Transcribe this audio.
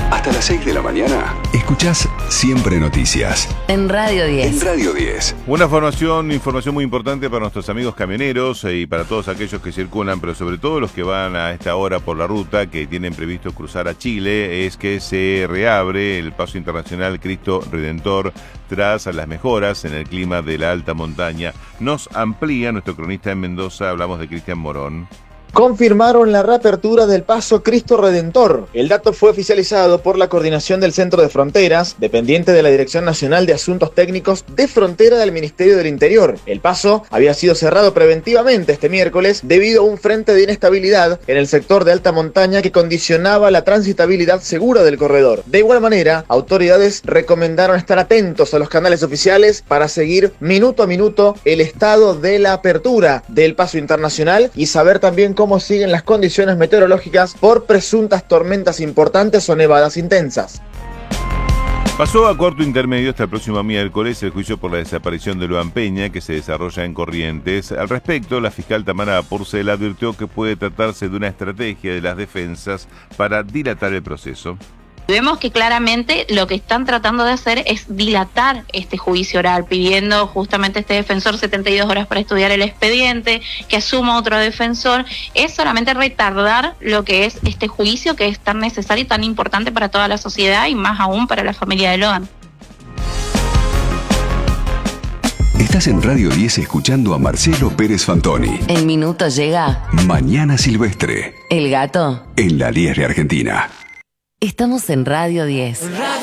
Hasta las 6 de la mañana, escuchás Siempre Noticias. En Radio 10. En Radio 10. Una información muy importante para nuestros amigos camioneros y para todos aquellos que circulan, pero sobre todo los que van a esta hora por la ruta, que tienen previsto cruzar a Chile, es que se reabre el paso internacional Cristo Redentor tras las mejoras en el clima de la alta montaña. Nos amplía nuestro cronista en Mendoza, hablamos de Cristian Morón. Confirmaron la reapertura del paso Cristo Redentor. El dato fue oficializado por la Coordinación del Centro de Fronteras, dependiente de la Dirección Nacional de Asuntos Técnicos de Frontera del Ministerio del Interior. El paso había sido cerrado preventivamente este miércoles debido a un frente de inestabilidad en el sector de alta montaña que condicionaba la transitabilidad segura del corredor. De igual manera, autoridades recomendaron estar atentos a los canales oficiales para seguir minuto a minuto el estado de la apertura del paso internacional y saber también cómo siguen las condiciones meteorológicas por presuntas tormentas importantes o nevadas intensas. Pasó a corto intermedio hasta el próximo miércoles el juicio por la desaparición de Luan Peña, que se desarrolla en Corrientes. Al respecto, la fiscal Tamara Purcell advirtió que puede tratarse de una estrategia de las defensas para dilatar el proceso. Vemos que claramente lo que están tratando de hacer es dilatar este juicio oral, pidiendo justamente a este defensor 72 horas para estudiar el expediente, que asuma otro defensor. Es solamente retardar lo que es este juicio que es tan necesario y tan importante para toda la sociedad y más aún para la familia de Loan. Estás en Radio 10 escuchando a Marcelo Pérez Fantoni. En minutos llega Mañana Silvestre. El Gato En la Liesre Argentina. Estamos en Radio 10.